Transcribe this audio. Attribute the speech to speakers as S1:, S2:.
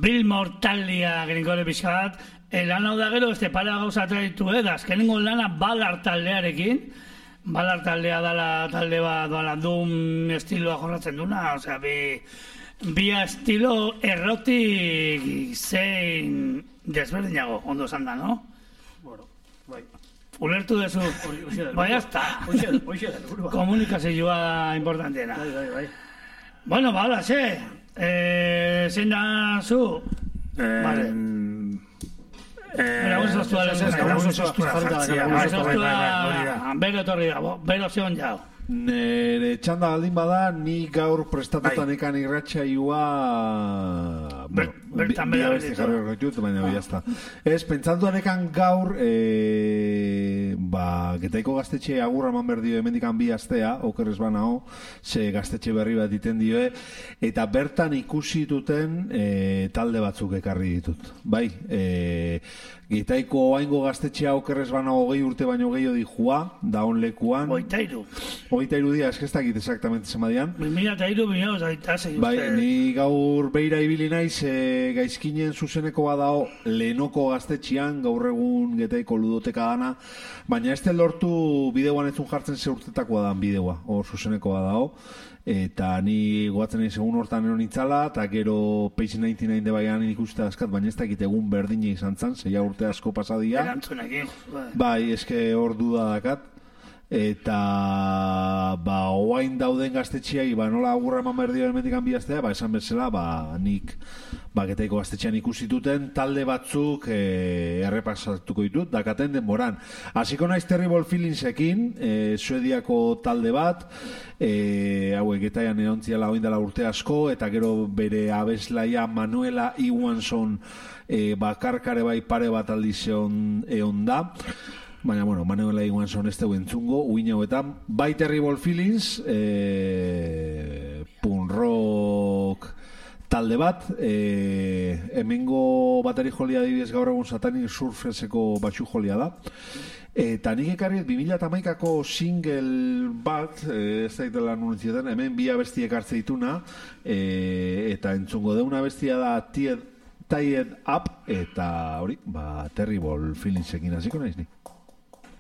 S1: Billmore taldea gringore pixkat, lan hau da gero, pare gauza ditu, da, azkenengo lana Ballard taldearekin, Ballard taldea dala talde bat, dala doom estiloa jorratzen duna, osea, bi estilo errotik zein desberdinago, ondo esan da, no?
S2: Bueno, bai.
S1: Ulertu dezu, bai, hasta. Komunikazioa importanteena.
S2: Bai.
S1: Bueno, ba, hola, zein da zu? Vale. Bero zion jau.
S3: Nere txanda baldin bada, ni gaur prestatuta nekan irratxaioa...
S1: Bertan bera
S3: berditu. Baina jazta. Ez, pentsatu nekan gaur, Getaiko gaztetxe agurra eman berdio hemendikan bi astea, okerrez banao, ze gaztetxe berri bat iten dio, eta bertan ikusi duten talde batzuk ekarri ditut. Bai, Getaiko oaingo gaztetxea okerrez banao 20 urte baino gehiago dijua, da on lekuan. 23 dia, eskeztakit exactamente zemadian.
S1: 2003,
S3: bai, ni gaur beira ibili naiz gaizkinen zuzeneko badao lehenoko gaztetxean, gaur egun Getaiko ludoteka dana, baina ez lortu bideoan etzun jartzen ze urtetakoa dan bideoa, hor zuzeneko badao, eta ni goatzen nahi segun hortan eron itzala, eta gero Page 99 de baian ikuste askat, baina ez dakit egun berdine izan zan, zeia urte asko pasadia. Bai, eske hor duda dakat. Eta oain dauden gaztetxeai nola agurra eman berdio hemendik hanbiaztea, esan bezala nik Getaiko gaztetxean ikusituten talde batzuk errepasatuko ditut dakaten denboran. Hasiko naiz Terrible Feelingsekin, Suediako talde bat, hauek Getaian eontziala oindala urte asko, eta gero bere abeslaia Manuela Iwanson bakarkare bai pare bat aldizeon eon da. Baina, bueno, Manuela Iwanson ez dugu entzungo, uin hauetan, bai Terrible Feelings, punk rock talde bat, hemengo bateri jolia dibidez gaur egun Satanic Surferseko batxu jolia da, eta nik ekarriet 2008ko single bat, ez da itela nuntzietan, hemen bi abestiek hartze dituna, eta entzungo deuna abestia da Tied Up, eta hori, Terrible Feelingsekin hasiko naiz ni.